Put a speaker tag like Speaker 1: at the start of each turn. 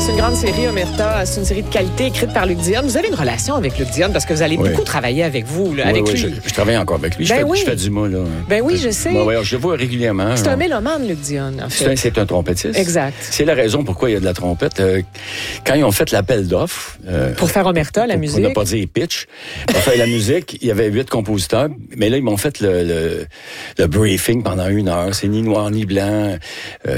Speaker 1: C'est une grande série, Omerta. C'est une série de qualité écrite par Luc Dionne. Vous avez une relation avec Luc Dionne parce que vous allez beaucoup travailler avec vous, là, avec lui.
Speaker 2: Je travaille encore avec lui. Je fais du mot, là.
Speaker 1: Ben oui, je sais.
Speaker 2: Je le vois régulièrement.
Speaker 1: C'est un mélomane, Luc Dionne, en fait.
Speaker 2: C'est un trompettiste.
Speaker 1: Exact.
Speaker 2: C'est la raison pourquoi il y a de la trompette. Quand ils ont fait l'appel d'offres...
Speaker 1: pour faire Omerta, la musique.
Speaker 2: Pour ne pas dire pitch. Pour faire la musique, il y avait 8 compositeurs. Mais là, ils m'ont fait le briefing pendant 1 heure. C'est ni noir ni blanc.